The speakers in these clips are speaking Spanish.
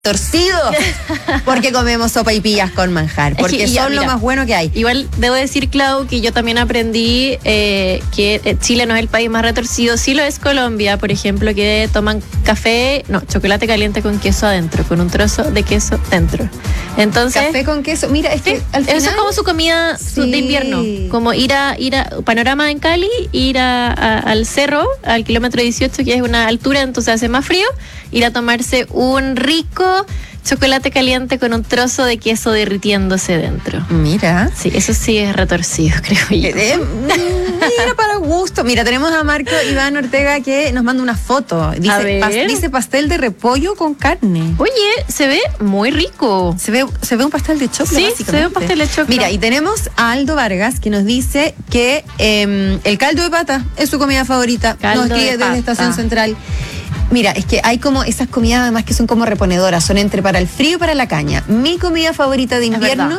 torcidos porque comemos sopaipillas con manjar, porque son lo más bueno que hay. Igual debo decir, Clau, que yo también aprendí que Chile no es el país más retorcido. Sí lo es Colombia, por ejemplo, que toman chocolate caliente con queso adentro, con un trozo de queso dentro. Entonces, café con queso, mira, es que al final, eso es como su comida de invierno, como ir a Panorama en Cali, ir al cerro, al kilómetro 18, que es una altura, entonces hace más frío, ir a tomarse un rico chocolate caliente con un trozo de queso derritiéndose dentro. Mira. Sí, eso sí es retorcido, creo yo. Mira, para gusto. Mira, tenemos a Marco Iván Ortega que nos manda una foto. Dice pastel de repollo con carne. Oye, se ve muy rico. Se ve un pastel de choclo, sí, básicamente. Se ve un pastel de choclo. Mira, y tenemos a Aldo Vargas que nos dice que el caldo de pata es su comida favorita. Nos escribe desde Estación Central. Mira, es que hay como esas comidas además que son como reponedoras, son entre para el frío y para la caña. Mi comida favorita de invierno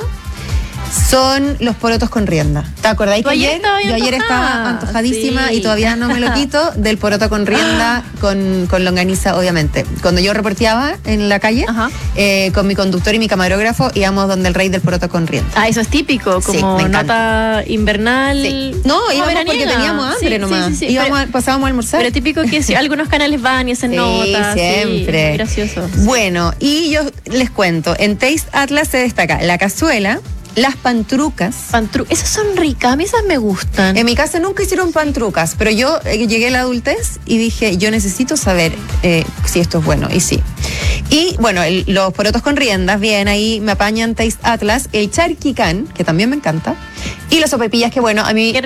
son los porotos con rienda. ¿Te acordáis que ayer estaba antojadísima y todavía no me lo quito del poroto con rienda con longaniza, obviamente? Cuando yo reporteaba en la calle, con mi conductor y mi camarógrafo, íbamos donde el rey del poroto con rienda. Ah, eso es típico, como nota invernal. Sí. No, íbamos porque teníamos hambre nomás. Pasábamos a almorzar. Pero típico que si algunos canales van y hacen notas. Siempre. Sí, gracioso. Bueno, y yo les cuento, en Taste Atlas se destaca la cazuela, las pantrucas. Esas son ricas, a mí esas me gustan. En mi casa nunca hicieron pantrucas, pero yo llegué a la adultez y dije, yo necesito saber si esto es bueno, y sí. Y bueno, los porotos con riendas, bien, ahí me apañan Taste Atlas, el charquicán, que también me encanta, y las sopaipillas, que bueno, a mí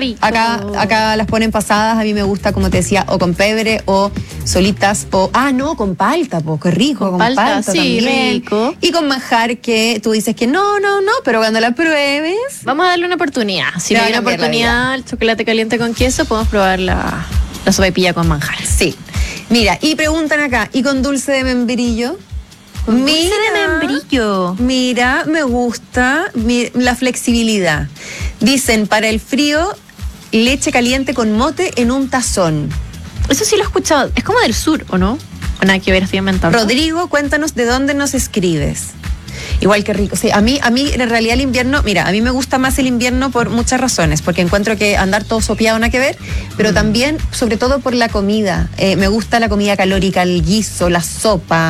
acá las ponen pasadas, a mí me gusta, como te decía, o con pebre, o solitas, o, con palta, qué rico, con palta sí, también. Rico. Y con manjar, que tú dices que no, pero cuando la pruebes... Vamos a darle una oportunidad. Si le doy una oportunidad al chocolate caliente con queso, podemos probar la sopaipilla con manjar. Sí. Mira, y preguntan acá, ¿y con dulce de membrillo? Dulce de membrillo. Mira, me gusta la flexibilidad. Dicen, para el frío, leche caliente con mote en un tazón. Eso sí lo he escuchado. Es como del sur, ¿o no? O nada que ver, estoy inventando. Rodrigo, cuéntanos de dónde nos escribes. Igual que rico. Sí, a mí en realidad el invierno, mira, a mí me gusta más el invierno por muchas razones, porque encuentro que andar todo sopeado nada que ver, pero también, sobre todo por la comida. Me gusta la comida calórica, el guiso, la sopa.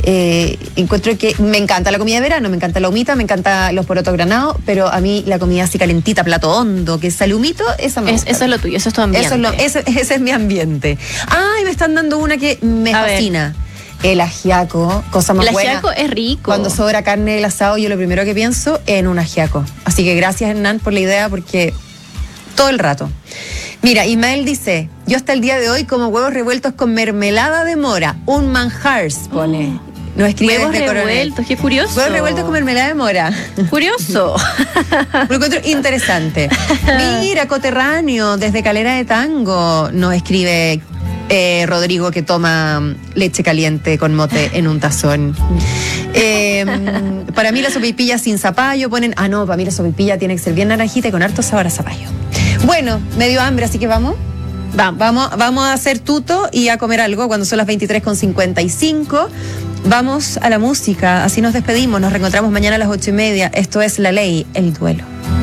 Encuentro que me encanta la comida de verano, me encanta la humita, me encanta los porotos granados, pero a mí la comida así calentita, plato hondo, que sale humito, esa me gusta. Eso es lo tuyo, eso es tu ambiente. Ese es mi ambiente. Ay, me están dando una que me fascina. El ajiaco, cosa más buena. El ajiaco es rico. Cuando sobra carne del asado, yo lo primero que pienso en un ajiaco. Así que gracias, Hernán, por la idea, porque todo el rato. Mira, Ismael dice, yo hasta el día de hoy como huevos revueltos con mermelada de mora, un manjar, pone. Nos escribe huevos desde revueltos, Coronel. Qué curioso. Huevos revueltos con mermelada de mora. Curioso. Lo encuentro interesante. Mira, coterráneo, desde Calera de Tango, nos escribe Rodrigo, que toma leche caliente con mote en un tazón. Para mí la sopaipilla sin zapallo ponen... para mí la sopaipilla tiene que ser bien naranjita y con harto sabor a zapallo. Bueno, me dio hambre, así que vamos a hacer tuto y a comer algo cuando son las 23:55. Vamos a la música, así nos despedimos. Nos reencontramos mañana a las 8:30. Esto es La Ley, el duelo.